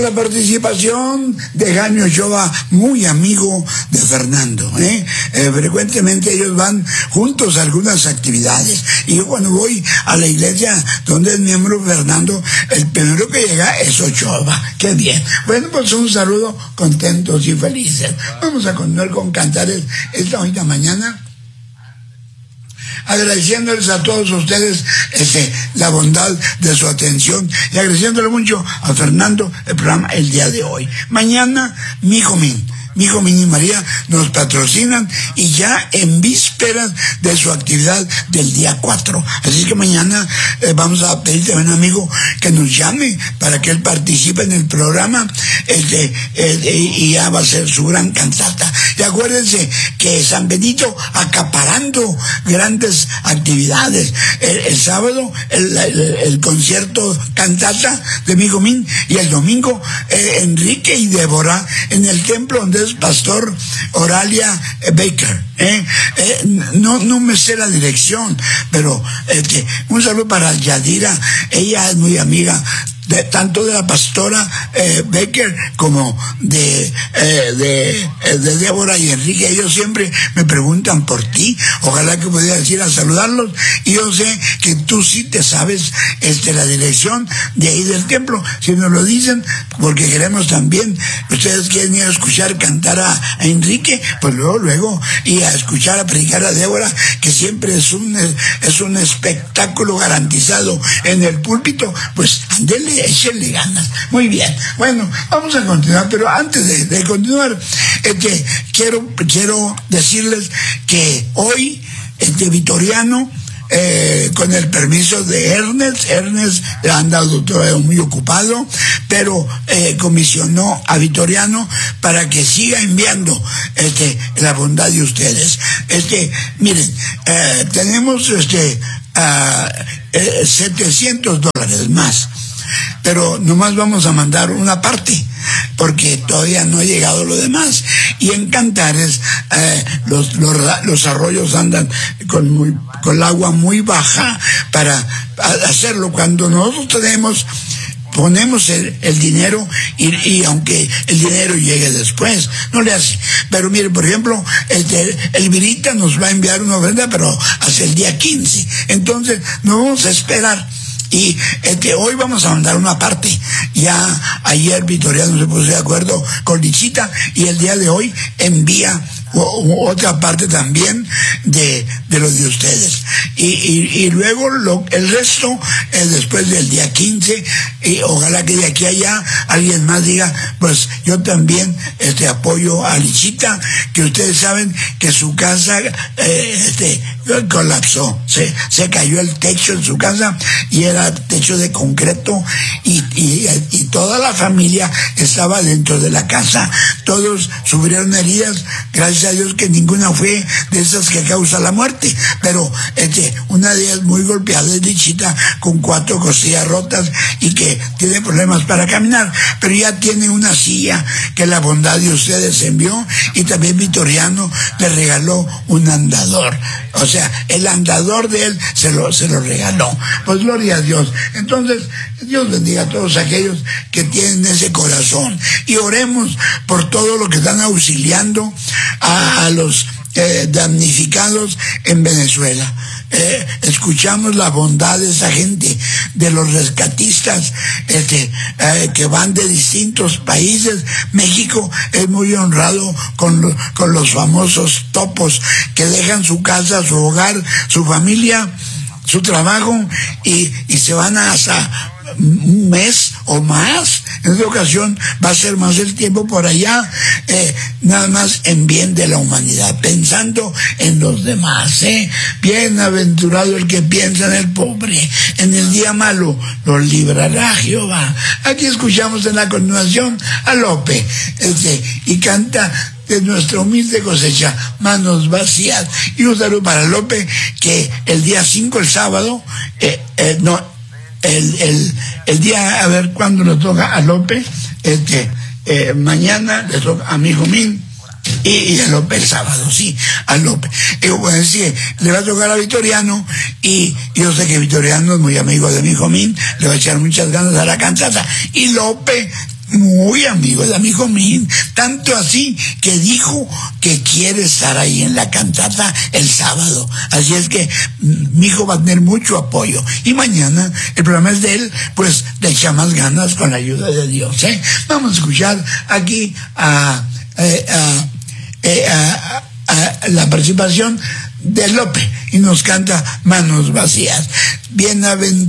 La participación de Jaime Ochoa, muy amigo de Fernando, frecuentemente ellos van juntos a algunas actividades, y yo cuando voy a la iglesia donde es miembro Fernando, el primero que llega es Ochoa. Qué bien. Bueno, pues un saludo, contentos y felices. Vamos a continuar con cantares esta bonita mañana, agradeciéndoles a todos ustedes la bondad de su atención y agradeciéndole mucho a Fernando el programa el día de hoy. Mañana, mi Jomín y María nos patrocinan, y ya en vísperas de su actividad del día 4. Así que mañana vamos a pedirle a un amigo que nos llame para que él participe en el programa, y ya va a ser su gran cantata. Y acuérdense que San Benito acaparando grandes actividades. El sábado el concierto cantata de mi Jomín, y el domingo Enrique y Débora en el templo donde es pastor Oralia Baker. No me sé la dirección, pero un saludo para Yadira. Ella es muy amiga tanto de la pastora Baker como de Débora y Enrique. Ellos siempre me preguntan por ti. Ojalá que pudieras ir a saludarlos, y yo sé que tú sí te sabes la dirección de ahí del templo. Si nos lo dicen, porque queremos también, ustedes quieren ir a escuchar cantar a Enrique, pues luego y a escuchar a predicar a Débora, que siempre es un espectáculo garantizado en el púlpito. Pues ándele, échenle ganas. Muy bien. Bueno, vamos a continuar, pero antes de continuar, quiero decirles que hoy Vitoriano, con el permiso de Ernest anda todavía muy ocupado, pero comisionó a Vitoriano para que siga enviando la bondad de ustedes. Miren, tenemos $700 más, pero nomás vamos a mandar una parte, porque todavía no ha llegado lo demás. Y en Cantares los arroyos andan con el agua muy baja para hacerlo. Cuando nosotros ponemos el dinero, y aunque el dinero llegue después, no le hace. Pero mire, por ejemplo, el Virita nos va a enviar una ofrenda, pero hacia el día 15. Entonces, no vamos a esperar. Y hoy vamos a mandar una parte. Ya ayer Vitoriano se puso de acuerdo con Lichita, y el día de hoy envía otra parte también de lo de ustedes, y luego el resto después del día 15, y ojalá que de aquí a allá alguien más diga, pues yo también apoyo a Lichita, que ustedes saben que su casa colapsó, se cayó el techo en su casa, y era techo de concreto, y toda la familia estaba dentro de la casa. Todos sufrieron heridas, gracias a Dios que ninguna fue de esas que causa la muerte, pero una de ellas muy golpeada es Lichita, con 4 costillas rotas, y que tiene problemas para caminar, pero ya tiene una silla que la bondad de ustedes envió, y también Vitoriano le regaló un andador. O sea, el andador de él se lo regaló. Pues gloria a Dios. Entonces, Dios bendiga a todos aquellos que tienen ese corazón, y oremos por todo lo que están auxiliando a los damnificados en Venezuela. Escuchamos la bondad de esa gente, de los rescatistas que van de distintos países. México es muy honrado con los famosos topos, que dejan su casa, su hogar, su familia, su trabajo, y se van hasta un mes o más. En esta ocasión va a ser más el tiempo por allá, nada más en bien de la humanidad, pensando en los demás. Bienaventurado el que piensa en el pobre, en el día malo los librará Jehová. Aquí escuchamos en la continuación a Lope, y canta de nuestra humilde cosecha, manos vacías. Y un saludo para Lope, que el día 5, el sábado, el día, a ver cuándo le toca a López, mañana le toca a mi Jomín, y a López el sábado, sí, a López. Bueno, decir, le va a tocar a Vitoriano, y yo sé que Vitoriano es muy amigo de mi Jomín, le va a echar muchas ganas a la cantata, y López muy amigo de mi Jomín, tanto así que dijo que quiere estar ahí en la cantata el sábado. Así es que mi hijo va a tener mucho apoyo. Y mañana el programa es de él, pues le echa más ganas con la ayuda de Dios, ¿eh? Vamos a escuchar aquí a la participación de Lope y nos canta Manos Vacías. Bienaventurados